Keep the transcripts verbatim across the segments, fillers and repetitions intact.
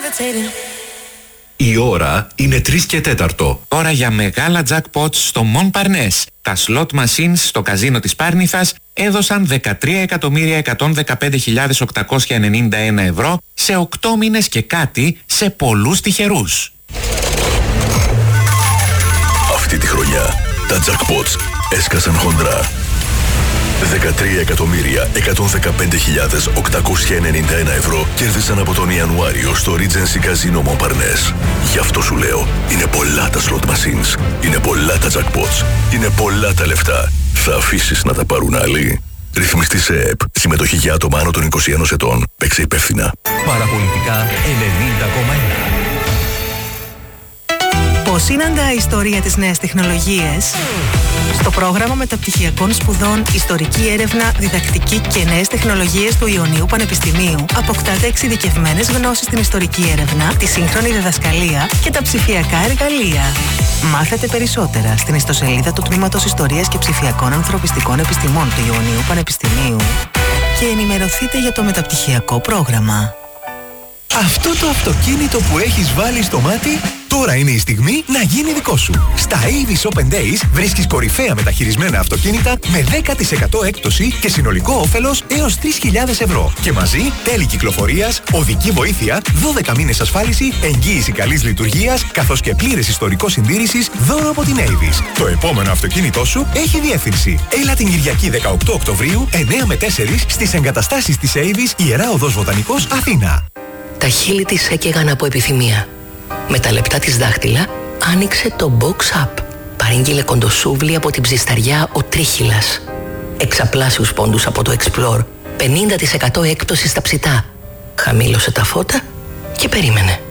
Η ώρα είναι τρεις και τέταρτο. Ώρα για μεγάλα jackpots στο Mon Parnes. Τα slot machines στο καζίνο της Πάρνηθας έδωσαν δεκατρία εκατομμύρια εκατόν δεκαπέντε χιλιάδες οκτακόσια ενενήντα ένα ευρώ σε οκτώ μήνες και κάτι σε πολλούς τυχερούς. Αυτή τη χρονιά τα jackpots έσκασαν χοντρά. δεκατρία εκατομμύρια εκατόν δεκαπέντε χιλιάδες οκτακόσια ενενήντα ένα ευρώ κέρδισαν από τον Ιανουάριο στο Regency Casino Mon Parnes. Γι' αυτό σου λέω, είναι πολλά τα slot machines, είναι πολλά τα jackpots, είναι πολλά τα λεφτά. Θα αφήσεις να τα πάρουν άλλοι? Ρυθμιστή σε ΕΕΠ. Συμμετοχή για άτομα άνω των είκοσι ένα ετών. Παίξε υπεύθυνα. Παραπολιτικά ενενήντα κόμμα ένα. Πώς συναντά η ιστορία της νέας τεχνολογίας? Στο πρόγραμμα μεταπτυχιακών σπουδών Ιστορική Έρευνα, Διδακτική και Νέες Τεχνολογίες του Ιωνίου Πανεπιστημίου αποκτάτε εξειδικευμένες γνώσεις στην ιστορική έρευνα, τη σύγχρονη διδασκαλία και τα ψηφιακά εργαλεία. Μάθετε περισσότερα στην ιστοσελίδα του Τμήματος Ιστορίας και Ψηφιακών Ανθρωπιστικών Επιστημών του Ιωνίου Πανεπιστημίου και ενημερωθείτε για το μεταπτυχιακό πρόγραμμα. Αυτό το αυτοκίνητο που έχεις βάλει στο μάτι, τώρα είναι η στιγμή να γίνει δικό σου. Στα Avis Open Days βρίσκεις κορυφαία μεταχειρισμένα αυτοκίνητα με δέκα τοις εκατό έκπτωση και συνολικό όφελος έως τρεις χιλιάδες ευρώ. Και μαζί τέλη κυκλοφορίας, οδική βοήθεια, δώδεκα μήνες ασφάλιση, εγγύηση καλής λειτουργίας, καθώς και πλήρες ιστορικό συντήρησης δώρο από την Avis. Το επόμενο αυτοκίνητό σου έχει διεύθυνση. Έλα την Κυριακή δεκαοκτώ Οκτωβρίου, εννιά με τέσσερα στις εγκαταστάσεις της Avis, Ιερά Οδός Βοτανικός, Αθήνα. Τα χείλη της έκαιγαν από επιθυμία. Με τα λεπτά της δάχτυλα άνοιξε το Box Up. Παρήγγειλε κοντοσούβλι από την ψισταριά ο Τρίχυλας. Εξαπλάσιους πόντους από το Explore. πενήντα τοις εκατό έκπτωση στα ψητά. Χαμήλωσε τα φώτα και περίμενε.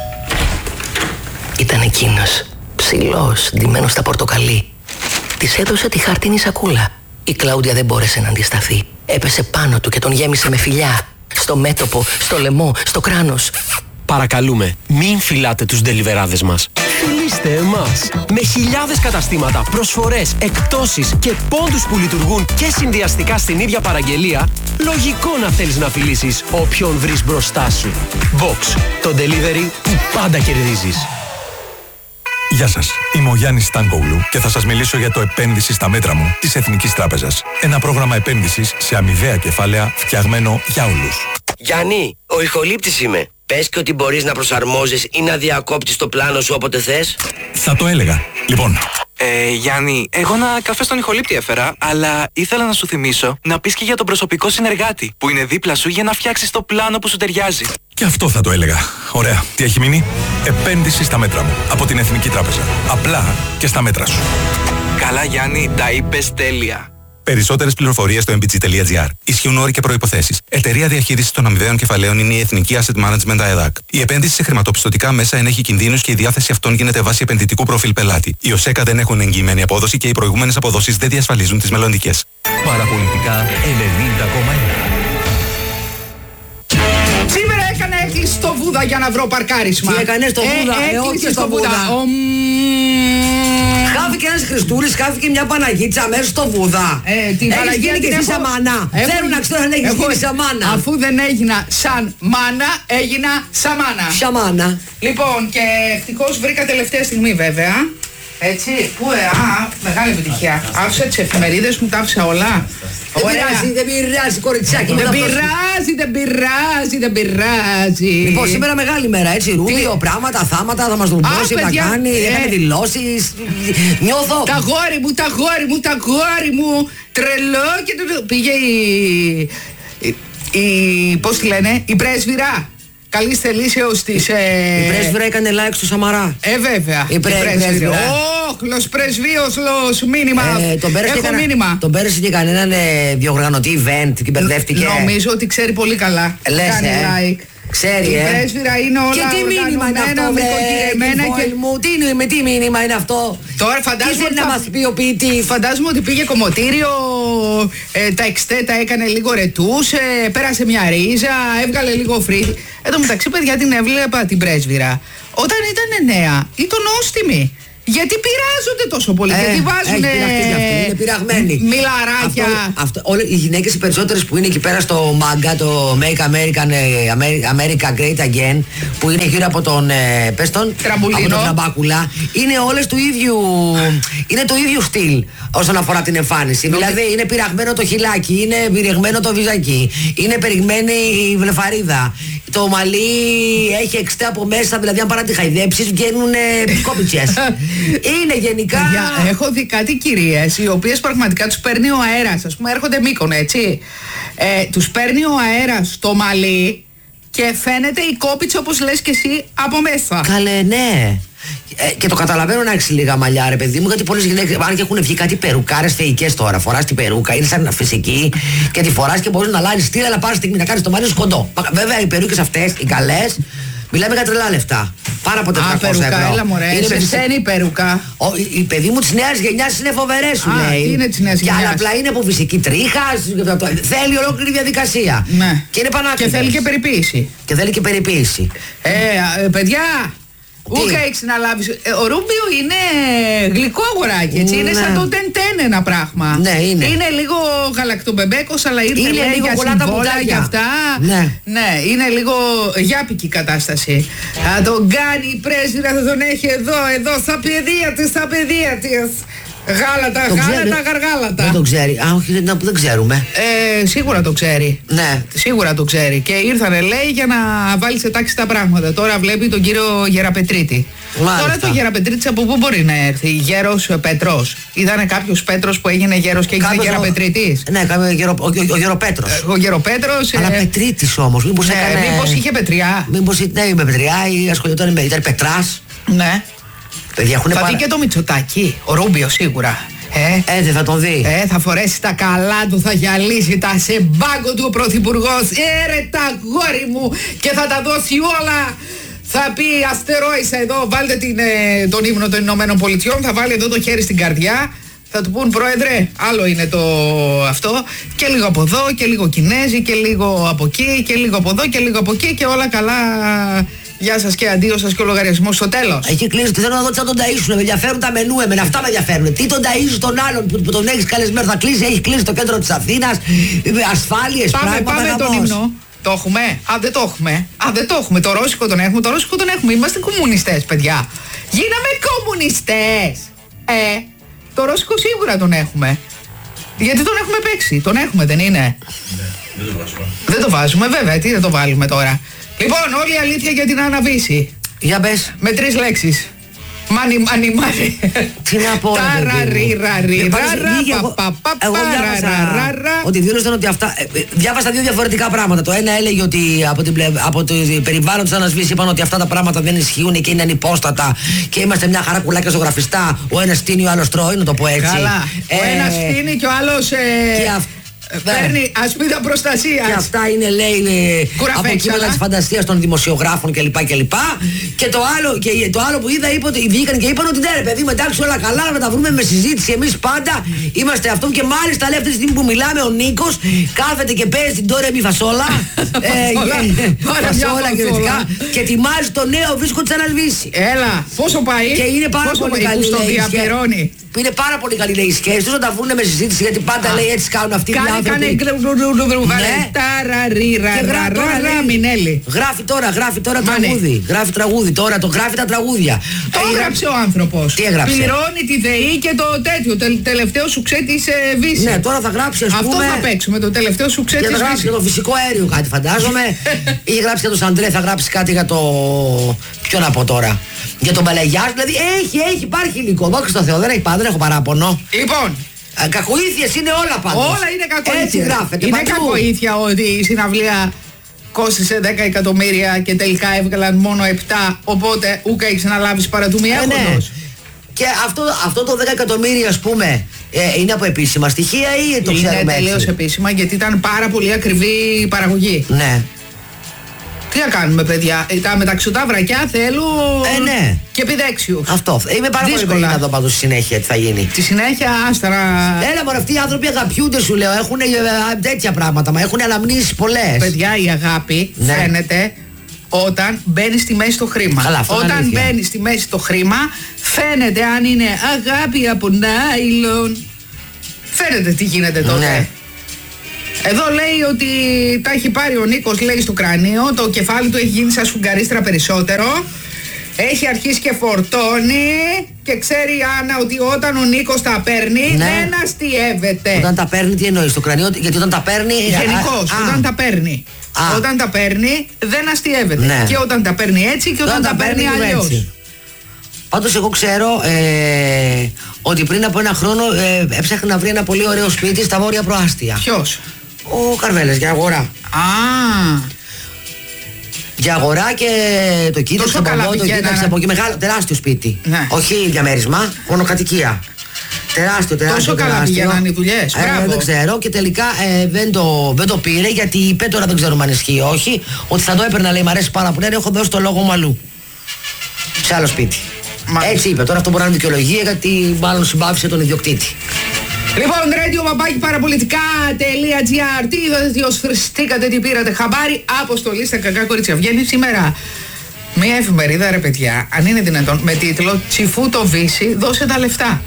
Ήταν εκείνος, ψηλός, ντυμένος στα πορτοκαλί. Της έδωσε τη χαρτίνη σακούλα. Η Κλάουδια δεν μπόρεσε να αντισταθεί. Έπεσε πάνω του και τον γέμισε με φιλιά. Στο μέτωπο, στο λαιμό, στο κράνος. Παρακαλούμε, μην φυλάτε τους ντελιβεράδες μας. Φιλήστε εμάς. Με χιλιάδες καταστήματα, προσφορές, εκπτώσεις και πόντους που λειτουργούν και συνδυαστικά στην ίδια παραγγελία, λογικό να θέλεις να φιλήσεις όποιον βρεις μπροστά σου. Box, το delivery που πάντα κερδίζεις. Γεια σας, είμαι ο Γιάννης Στάνκογλου και θα σας μιλήσω για το επένδυση στα μέτρα μου της Εθνικής Τράπεζας. Ένα πρόγραμμα επένδυσης σε αμοιβαία κεφάλαια φτιαγμένο για όλους. Γιάννη, ο ηχολήπτης είμαι. Πες και ότι μπορείς να προσαρμόζεις ή να διακόπτεις το πλάνο σου όποτε θες. Θα το έλεγα. Λοιπόν... Ε, Γιάννη, εγώ ένα καφέ στον ηχολήπτη έφερα, αλλά ήθελα να σου θυμίσω να πεις και για τον προσωπικό συνεργάτη που είναι δίπλα σου για να φτιάξεις το πλάνο που σου ταιριάζει. Και αυτό θα το έλεγα. Ωραία. Τι έχει μείνει? Επένδυση στα μέτρα μου. Από την Εθνική Τράπεζα. Απλά και στα μέτρα σου. Καλά, Γιάννη, τα είπες τέλεια. Περισσότερες πληροφορίες στο εμ μπι τζι τελεία τζι άρ. Ισχύουν όροι και προϋποθέσεις. Εταιρεία διαχείρισης των αμοιβαίων κεφαλαίων είναι η Εθνική Asset Management ΑΕΔΑΚ. Η επένδυση σε χρηματοπιστωτικά μέσα ενέχει κινδύνους και η διάθεση αυτών γίνεται βάσει επενδυτικού προφίλ πελάτη. Οι ΟΣΕΚΑ δεν έχουν εγγυημένη απόδοση και οι προηγούμενες αποδόσεις δεν διασφαλίζουν τις μελλοντικές. Παραπολιτικά ενενήντα κόμμα ένα. Σήμερα έκανα έκλειση στο Βούδα για να βρω παρκάρισμα. Τι έκανες στο Βούδα? Ε, ε, όχι στο Βούδα. Ο... Χάθηκε ένας Χριστούρης, χάθηκε μια Παναγίτσα μέσα στο Βούδα. Ε, την έχεις Παναγία γίνει και εσύ σαν μάνα. Έχω... Θέλω να ξέρω αν έχεις έχω... γίνει σαν μάνα. Αφού δεν έγινα σαν μάνα, έγινα σαν μάνα. Σαν μάνα. Λοιπόν, και ευτυχώς βρήκα τελευταία στιγμή βέβαια. Έτσι, πού, ε, α, μεγάλη επιτυχία. Άφησα τις εφημερίδες μου, τα άφησα όλα. Δεν πειράζει, δεν πειράζει, κοριτσάκι. Δεν πειράζει, δεν πειράζει, δεν πειράζει. Λοιπόν, σήμερα μεγάλη μέρα, έτσι, ρούδιο, πράγματα, θάματα, θα μας δουλειώσει, θα κάνει, έκανε δηλώσεις. Νιώθω. Τα γόρι μου, τα γόρι μου, τα γόρι μου. Τρελό και το πήγε η, η, πώς τη λένε, η πρέσβυρα. Καλής θελήσεως της... Ε... Η πρέσβυρα έκανε like στο Σαμαρά. Ε, βέβαια. Η, πρέ, η πρέσβυρα. Όχλος πρεσβείος, λος, μήνυμα. Ε, τον Έχω κανα... μήνυμα. Τον πέρασε και κανέναν ε, διοργανωτή event και μπερδεύτηκε. Νομίζω ότι ξέρει πολύ καλά. Λες, κάνει ε. like. Ξέρει, η ε. πρέσβυρα είναι όλα και τι μήνυμα είναι αυτό, βρε, και... μου, τι, με τι μήνυμα είναι αυτό. Τώρα φαντάζομαι ότι να μας πει ο ποιητής. Φαντάζομαι ότι πήγε κομμωτήριο, ε, τα εξτέτα έκανε λίγο ρετούς, ε, πέρασε μια ρίζα, έβγαλε λίγο φρύδι. Εν τω μεταξύ, παιδιά, την έβλεπα την πρέσβυρα όταν ήταν νέα, ήταν νόστιμη. Γιατί πειράζονται τόσο πολύ, Ε, γιατί βάζουν. έχει πειραχτεί κι αυτοί, είναι πειραγμένοι. Μιλαράκια. Αυτό, αυτό, όλες οι γυναίκες οι περισσότερες που είναι εκεί πέρα στο μάγκα, το Make American, ε, America, America Great Again, που είναι γύρω από τον, ε, πες τον, Τραμπουλίνο. από τον Τραμπάκουλα, είναι όλες του ίδιου, είναι του ίδιου στυλ όσον αφορά την εμφάνιση. Δηλαδή είναι πειραγμένο το χιλάκι, είναι πειραγμένο το βυζάκι, είναι περιγμένη η βλεφαρίδα. Το μαλλί έχει εξτέ από μέσα, δηλαδή αν πάρει να τη χαϊδέψεις βγαίνουν κόπιτσες. Είναι γενικά. Παιδιά, έχω δει κάτι κυρίες οι οποίες πραγματικά τους παίρνει ο αέρας. Ας πούμε, έρχονται Μύκονο, έτσι. Ε, τους παίρνει ο αέρας στο μαλλί και φαίνεται η κόπιτσα, όπως λες και εσύ, από μέσα. Καλέ, ναι. Ε, και το καταλαβαίνω να έχεις λίγα μαλλιά, ρε παιδί μου, γιατί πολλές γυναίκες, αν και έχουν βγει κάτι περουκάρες θεϊκές τώρα, φοράς την περούκα, είναι σαν φυσική και τη φοράς και μπορείς να αλλάζεις στυλ, αλλά πάρεις στιγμή να κάνεις το μαλλί σου κοντό. Βέβαια, οι περούκες αυτές, οι καλές, μιλάμε για τρελά λεφτά. Πάρα από τετρακόσια ευρώ. Α, περούκα, έλα μωρέ, είναι σε ξένη η περούκα. Ο, η, η παιδί μου της νέας γενιάς είναι φοβερές, σου Α, λέει. τι είναι της νέας και γενιάς? άλλα απλά είναι από φυσική τρίχα, θέλει ολόκληρη διαδικασία. Ναι. Και είναι πανάκριβες. Και θέλει και περιποίηση. Και θέλει και περιποίηση. Ε, ε παιδιά, ούκα έχεις να λάβεις. Ε, ο Ρούμπιο είναι γλυκό αγοράκι, έτσι. Είναι Ναι. σαν το τεντέν ένα πράγμα. Ναι, είναι. Είναι λίγο γαλακτομπεμπέκος, αλλά ήρθε Είναι λέει, λίγο για πολλά τα συμβόλαια μπουκάλια. για αυτά. Ναι. Ναι, είναι λίγο γιάπικη κατάσταση. Θα τον κάνει η πρέσβυρα, θα τον έχει εδώ, εδώ, στα παιδεία της, στα παιδεία της. Γάλατα, Το γάλατα, ξέρει. γαργάλατα. Δεν το ξέρει. Α, όχι, δεν, δεν ξέρουμε. Ε, σίγουρα το ξέρει. Ναι. Σίγουρα το ξέρει. Και ήρθανε, λέει, για να βάλει σε τάξη τα πράγματα. Τώρα βλέπει τον κύριο Γεραπετρίτη. Μάλιστα. Τώρα το Γεραπετρίτη από πού μπορεί να έρθει? Γέρος Πετρός. Ήτανε κάποιος Πέτρος που έγινε γέρος και έγινε Κάποιος ο- Γεραπετρίτης. Ναι, κάποιο γερο, ο, ο, ο Γεροπέτρος. Ε, ο Γεροπέτρος. Αλλά ε, Πετρίτης όμως. Μήπως ναι, έκανε. μήπως είχε πετριά. Μήπως ναι, με πετριά ή ασχολιόταν με. Ήταν Πετράς. Ναι. Παιδιά έχουν Θα πάρα. δει και το Μητσοτάκι. Ο Ρούμπιο σίγουρα. Ε, Ε, δεν θα τον δει. Ε, θα φορέσει τα καλά του, θα γυαλίσει τα σε μπάγκο του ο πρωθυπουργός. Ε, ρε τα γόρι μου, και θα τα δώσει όλα. Θα πει αστερόησα εδώ, βάλτε την, ε, τον ύμνο των Ηνωμένων Πολιτειών, θα βάλει εδώ το χέρι στην καρδιά. Θα του πούν, πρόεδρε, άλλο είναι το αυτό, και λίγο από εδώ και λίγο Κινέζοι και λίγο από εκεί και λίγο από εδώ και λίγο από εκεί και όλα καλά. Γεια σας και αντίο σας και ο λογαριασμός στο τέλος. Εκεί κλείσει, θέλω να δω τι θα τον ταΐσουν. Με ενδιαφέρουν τα μενού, εμένα αυτά με ενδιαφέρουν. Τι τον ταΐζουν τον άλλον που, που τον έχει καλεσμένο. Θα κλείσει, έχει κλείσει το κέντρο της Αθήνας, ασφάλειες, Πάμε, πράγματα. πάμε τον γαμός. ύμνο. Το έχουμε. Α, δεν το έχουμε. Α, δεν το έχουμε. Το ρώσικο τον έχουμε. Το ρώσικο τον έχουμε. Είμαστε κομμουνιστές, παιδιά. Γίναμε κομμουνιστές. Ε, το ρώσικο σίγουρα τον έχουμε. Γιατί τον έχουμε παίξει. Τον έχουμε, δεν είναι? Δεν το βάζουμε. Δεν το βάζουμε, βέβαια. Τι δεν το βάλουμε τώρα? Λοιπόν, όλη η αλήθεια για την Αναβίση. Για πες. Με τρεις λέξεις. Μάνι, μάνι, μάνι. Τι να πω, ρε παιδί μου. Εγώ- εγώ διάβασα ότι δήλωσαν ότι αυτά. ε, ε, Διάβασα δύο διαφορετικά πράγματα. Το ένα έλεγε ότι από, την, πλευ- από το περιβάλλον της Ανασβήσης είπαν ότι αυτά τα πράγματα δεν ισχύουν και είναι ανυπόστατα και είμαστε μια χαρά κουλάκια ζωγραφιστά. Ο ένας στείνει, ο άλλος τρώει, να το πω έτσι. Καλά. Ο Ε, ένας στείνει και ο άλλος ε, και αυ- παίρνει ασπίδα προστασίας. Και αυτά είναι, λέει, ε, Κουραφέξαλα. από κείμενα της φαντασίας των δημοσιογράφων κλπ. Και, και, το άλλο, και το άλλο που είδα, είπε ότι βγήκαν και είπαν ότι ναι, ρε παιδί μου, εντάξει, όλα καλά, να τα βρούμε με συζήτηση. Εμείς πάντα είμαστε αυτό. Και μάλιστα λέει αυτή τη στιγμή που μιλάμε, ο Νίκος κάθεται και παίζει την τόρε μη φασόλα. ε, και- Πάρα μια φασόλα και φασόλα. δυτικά. Και ετοιμάζει το νέο βίσκο της Ανασβήσης. Έλα, πόσο πάει? Και είναι πάρα πόσο πολύ πάει, καλή. που στο λέει, η σχέση. διαπληρώνει. Είναι πάρα πολύ καλή, λέει, η σχέση τους, να τα βρουν με συζήτηση, γιατί πάντα λέει έτσι κάνουν αυτοί οι Κάνε, άνθρωποι. κάνε, γλου, βάλε, Ναι. ταραρίρα, Και γράφει τώρα, ρα, ρα, λέει, Μινέλη. Γράφει τώρα, γράφει τώρα Μάνε. τραγούδι. Γράφει τραγούδι τώρα, το γράφει τα τραγούδια. Το Ε, έγραψε ο άνθρωπος. Τι έγραψε? Πληρώνει τη ΔΕΗ και το τέτοιο, το τελευταίο σου ξέ της ε, Βύση. Ναι, τώρα θα γράψει, ας Αυτό πούμε. θα παίξουμε, το τελευταίο σου ξέ Και της θα γράψει Βύση. για το φυσικό αέριο κάτι, φαντάζομαι. Είχε γράψει για τον Σαντρέ, θα γράψει κάτι για το. Ποιο να πω τώρα. Για τον Παλαγιάς, δηλαδή έχει, έχει, υπάρχει υλικό. Δόξα τω Θεώ, δεν έχει πάντα, δεν έχω παράπονο. Λοιπόν, Ε, Κακοήθειες είναι όλα πάντως. όλα είναι κακοήθεια. Έτσι γράφεται. Είναι παντού. κακοήθεια ότι η συναυλία κόστισε δέκα εκατομμύρια και τελικά έβγαλαν μόνο επτά. Οπότε ούκα έχεις να λάβεις παρά του Ε, ναι. μιάκοντος. Και αυτό, αυτό το δέκα εκατομμύρια, ας πούμε, ε, είναι από επίσημα στοιχεία ή το Είναι ξέρουμε τελείως έτσι? επίσημα γιατί ήταν πάρα πολύ ακριβή η παραγωγή. Ναι. Τι να κάνουμε, παιδιά? Ε, Τα μεταξωτά βρακιά θέλουν Ε, ναι. και επιδέξιους. Αυτό. Είμαι πάρα πολύ Δύσκολα. περίεργα να δω πάντως στη συνέχεια τι θα γίνει. Στη συνέχεια άστερα. Έλα μωρέ, αυτοί οι άνθρωποι αγαπιούνται, σου λέω. Έχουν ε, ε, τέτοια πράγματα, μα έχουν αναμνήσεις πολλές. Παιδιά, η αγάπη Ναι. φαίνεται όταν μπαίνει στη μέση το χρήμα. Καλά, αυτό είναι Όταν αλήθεια. μπαίνει στη μέση το χρήμα, Φαίνεται αν είναι αγάπη από νάιλον. Φαίνεται τι γίνεται τότε. Ναι. Εδώ λέει ότι τα έχει πάρει ο Νίκος, λέει, στο κρανίο. Το κεφάλι του έχει γίνει σαν σφουγγαρίστρα περισσότερο. Έχει αρχίσει και φορτώνει. Και ξέρει η Άννα ότι όταν ο Νίκος τα παίρνει, ναι, δεν αστιεύεται. Όταν τα παίρνει, τι εννοείς, στο κρανίο, γιατί όταν τα παίρνει. Γενικώς, α, όταν τα παίρνει. Α. Όταν τα παίρνει, δεν αστιεύεται. Ναι. Και όταν τα παίρνει έτσι και όταν, όταν τα, τα παίρνει, παίρνει αλλιώς. Πάντως εγώ ξέρω ε, ότι πριν από ένα χρόνο ε, έψαχνε να βρει ένα πολύ ωραίο σπίτι στα βόρεια προάστια. Ποιος? Ο Καρβέλας, για αγορά. Α. Για αγορά και το κοίταξε από εδώ, το κοίταξε από εκεί. Μεγάλο, τεράστιο σπίτι. Ναι. Όχι διαμέρισμα, μόνο κατοικία. Τεράστιο, τεράστιο. Τόσο καλά πηγαίνανε οι δουλειές. Ε, δεν ξέρω και τελικά ε, δεν, το, δεν το πήρε γιατί είπε, τώρα δεν ξέρουμε αν ισχύει ή όχι, ότι θα το έπαιρνα, λέει, μ' αρέσει πάρα πολύ, έχω δώσει το λόγο μου αλλού. Σε άλλο σπίτι. Μάλιστα. Έτσι είπε. Τώρα αυτό μπορεί να είναι δικαιολογία γιατί μάλλον συμπάθησε τον ιδιοκτήτη. Λοιπόν, radio παπάκι παραπολιτικά.gr. Τι είδατε, τι οσφριστήκατε, τι πήρατε χαμπάρι. Αποστολή στα κακά κορίτσια. Βγαίνει σήμερα μια εφημερίδα, ρε παιδιά, αν είναι δυνατόν, με τίτλο «Τσιφού το Βύση, δώσε τα λεφτά».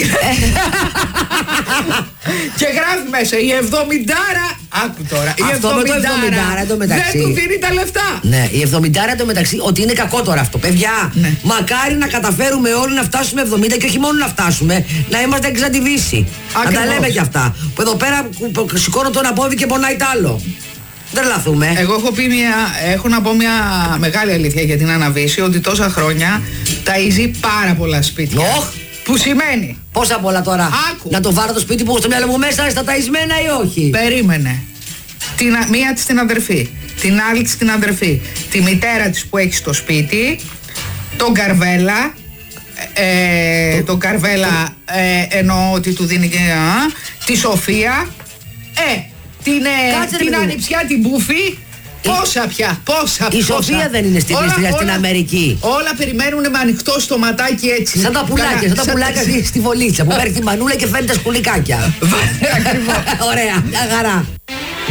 Και γράφει μέσα η εβδομηντάρα. Άκου τώρα. Η αυτό με το εβδομηντάρα εντωμεταξύ. Δεν του δίνει τα λεφτά. Ναι, η εβδομηντάρα εντωμεταξύ, ότι είναι κακό τώρα αυτό. Παιδιά, ναι, μακάρι να καταφέρουμε όλοι να φτάσουμε εβδομήντα και όχι μόνο να φτάσουμε, να είμαστε έξω τη Βύση. Να τα λέμε κι αυτά. Που εδώ πέρα σηκώνω το ένα πόδι και πονάει τ' άλλο. Δεν λαθούμε. Εγώ έχω, πει μια, έχω να πω μια μεγάλη αλήθεια για την Αναβύση, ότι τόσα χρόνια ταΐζει πάρα πολλά σπίτια. Oh. Που σημαίνει. Πόσα πολλά τώρα. Άκου. Να το βάλω το σπίτι που στο μυαλό μου μέσα στα ταΐσμένα ή όχι. Περίμενε. Την, μία της την αδερφή, την άλλη της την αδερφή, τη μητέρα της που έχει στο σπίτι, τον Καρβέλα, ε, το... τον Καρβέλα ε, εννοώ ότι του δίνει και α, τη Σοφία, ε, την, ε, την ανιψιά την Μπούφη. Πόσα πια, πόσα πια. Η Σοφία δεν είναι στην Ιστρία, στην Αμερική. Όλα περιμένουν με ανοιχτό στοματάκι έτσι. Σαν τα πουλάκια, σαν, σαν τα πουλάκια στη, στη βολίτσα που παίρνει τη μανούλα και φέρνει τα σκουλικάκια. Ακριβώς. Ωραία, μια χαρά.